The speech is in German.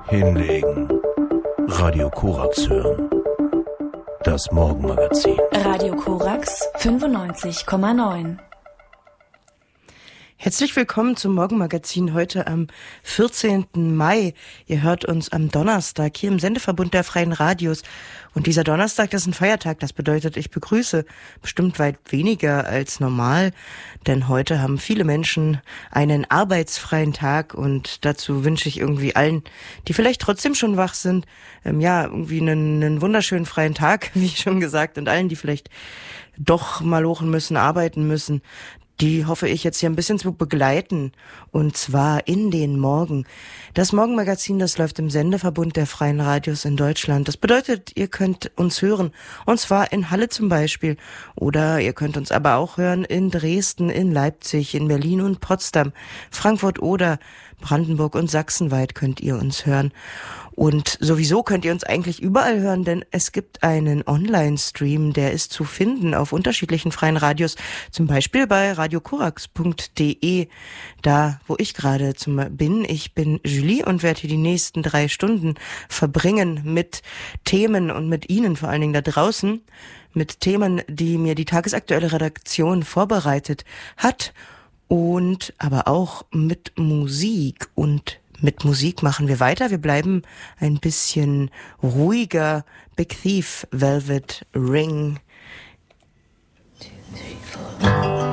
Hinlegen. Radio Korax hören. Das Morgenmagazin. Radio Korax 95,9. Herzlich willkommen zum Morgenmagazin heute am 14. Mai. Ihr hört uns am Donnerstag hier im Sendeverbund der Freien Radios. Und dieser Donnerstag, das ist ein Feiertag. Das bedeutet, ich begrüße bestimmt weit weniger als normal. Denn heute haben viele Menschen einen arbeitsfreien Tag. Und dazu wünsche ich irgendwie allen, die vielleicht trotzdem schon wach sind, irgendwie einen wunderschönen freien Tag, wie schon gesagt. Und allen, die vielleicht doch malochen müssen, arbeiten müssen, die hoffe ich jetzt hier ein bisschen zu begleiten, und zwar in den Morgen. Das Morgenmagazin, das läuft im Sendeverbund der Freien Radios in Deutschland. Das bedeutet, ihr könnt uns hören, und zwar in Halle zum Beispiel. Oder ihr könnt uns aber auch hören in Dresden, in Leipzig, in Berlin und Potsdam, Frankfurt oder Brandenburg und sachsenweit könnt ihr uns hören. Und sowieso könnt ihr uns eigentlich überall hören, denn es gibt einen Online-Stream, der ist zu finden auf unterschiedlichen freien Radios, zum Beispiel bei radiokorax.de, da wo ich gerade bin. Ich bin Julie und werde hier die nächsten 3 Stunden verbringen mit Themen und mit Ihnen vor allen Dingen da draußen, mit Themen, die mir die tagesaktuelle Redaktion vorbereitet hat, und aber auch mit Musik. Und mit Musik machen wir weiter. Wir bleiben ein bisschen ruhiger. Big Thief, Velvet Ring. 2, 3, 4.